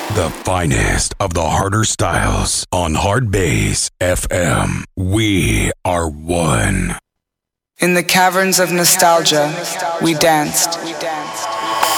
The finest of the harder styles on Hard Bass FM. We are one. In the caverns of nostalgia, we danced.